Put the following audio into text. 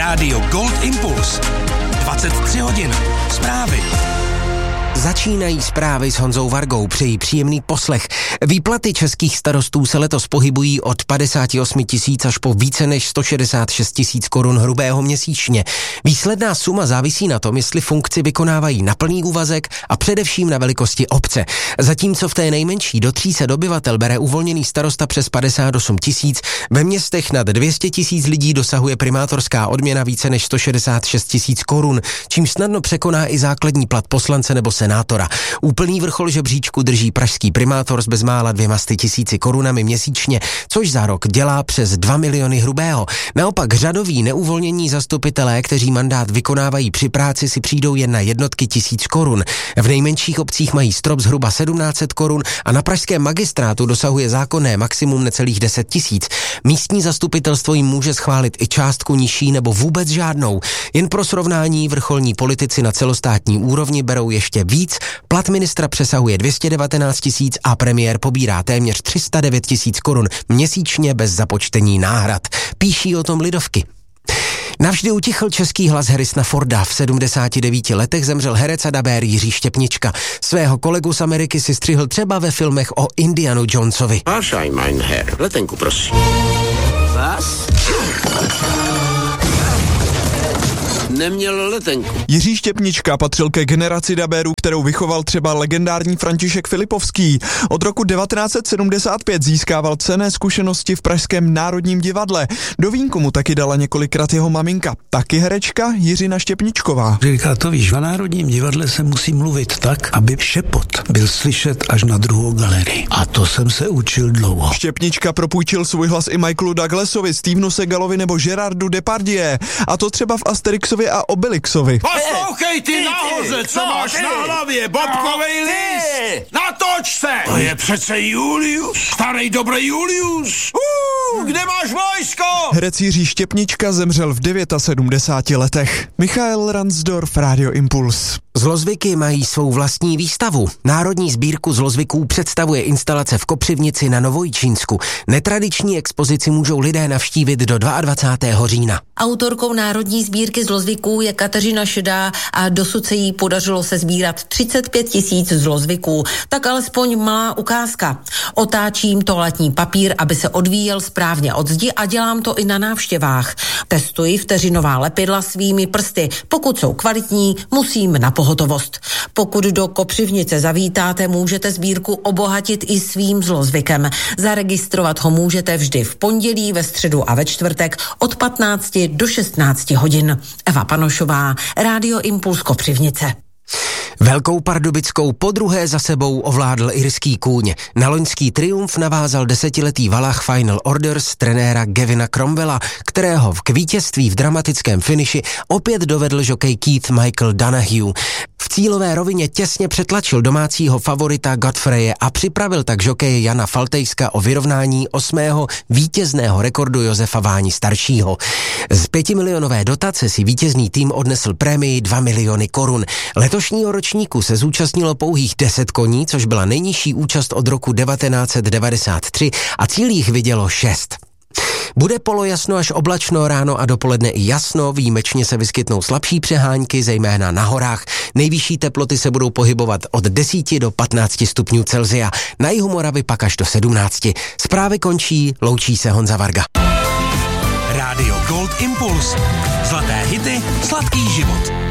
Rádio Gold Impuls. 23 hodin. Zprávy. Začínají zprávy s Honzou Vargou, přeji příjemný poslech. Výplaty českých starostů se letos pohybují od 58 000 až po více než 166 000 korun hrubého měsíčně. Výsledná suma závisí na tom, jestli funkci vykonávají na plný úvazek a především na velikosti obce. Zatímco v té nejmenší do 300 obyvatel bere uvolněný starosta přes 58 000, ve městech nad 200 000 lidí dosahuje primátorská odměna více než 166 000 korun, čím snadno překoná i základní plat poslance nebo senátora. Úplný vrchol žebříčku drží pražský primátor s bezmála 200 000 korunami měsíčně, což za rok dělá přes 2 miliony hrubého. Naopak řadoví neuvolnění zastupitelé, kteří mandát vykonávají při práci, si přijdou jen na jednotky tisíc korun. V nejmenších obcích mají strop zhruba 1700 korun a na pražském magistrátu dosahuje zákonné maximum necelých 10 000. Místní zastupitelstvo jim může schválit i částku nižší nebo vůbec žádnou. Jen pro srovnání, vrcholní politici na celostátní úrovni berou ještě víc, plat ministra přesahuje 219 000 a premiér pobírá téměř 309 000 korun měsíčně bez započtení náhrad. Píší o tom Lidovky. Navždy utichl český hlas Harrisona Forda. V 79 letech zemřel herec a dabér Jiří Štěpnička. Svého kolegu z Ameriky si střihl třeba ve filmech o Indianu Jonesovi. Vášaj, mein Herr. Letenku, prosím. Was? Neměl letenku. Jiří Štěpnička patřil ke generaci dabérů, kterou vychoval třeba legendární František Filipovský. Od roku 1975 získával cenné zkušenosti v pražském Národním divadle. Do vínku mu taky dala několikrát jeho maminka, taky herečka Jiřina Štěpničková. Říká, to víš, v Národním divadle se musí mluvit tak, aby šepot byl slyšet až na druhou galerii. A to jsem se učil dlouho. Štěpnička propůjčil svůj hlas i Michaelu Douglasovi, Stevenu Segalovi nebo Gerardu Depardieu. A to třeba v Asterixovi a Obelixovi. Poslouchej ty nahoře, co máš na hlavě, bobkovej list! Natoč se! To je přece Julius, starý dobrý Julius. Kde máš vojsko? Herec Jiří Štěpnička zemřel v 79 letech. Michael Ransdorf, Radio Impuls. Zlozvyky mají svou vlastní výstavu. Národní sbírku zlozvyků představuje instalace v Kopřivnici na Novojičínsku. Netradiční expozici můžou lidé navštívit do 22. října. Autorkou Národní sbírky zlozvyků je Kateřina Šedá a dosud se jí podařilo sesbírat 35 000 zlozvyků. Tak alespoň malá ukázka. Otáčím toaletní papír, aby se odvíjel správně od zdi a dělám to i na návštěvách. Testuji vteřinová lepidla svými prsty. Pokud jsou kvalitní, musím na pohotovost. Pokud do Kopřivnice zavítáte, můžete sbírku obohatit i svým zlozvykem. Zaregistrovat ho můžete vždy v pondělí, ve středu a ve čtvrtek od 15 do 16 hodin. Eva Panošová, Radio Impuls Kopřivnice. Velkou Pardubickou podruhé za sebou ovládl irský kůň. Na loňský triumf navázal 10letý valach Final Orders trenéra Gavina Cromwella, kterého k vítězství v dramatickém finiši opět dovedl žokej Keith Michael Donahue. V cílové rovině těsně přetlačil domácího favorita Godfreye a připravil tak žokeje Jana Faltejska o vyrovnání 8. vítězného rekordu Josefa Váni staršího. Z 5milionové dotace si vítězný tým odnesl prémii 2 miliony korun. Letošního ročníku se zúčastnilo pouhých 10 koní, což byla nejnižší účast od roku 1993 a cíl jich vidělo 6. Bude polojasno až oblačno, ráno a dopoledne i jasno, výjimečně se vyskytnou slabší přehánky, zejména na horách. Nejvyšší teploty se budou pohybovat od 10 do 15 stupňů Celsia, na jihu Moravy pak až do 17. Zprávy končí, loučí se Honza Varga. Rádio Gold Impuls. Zlaté hity, sladký život.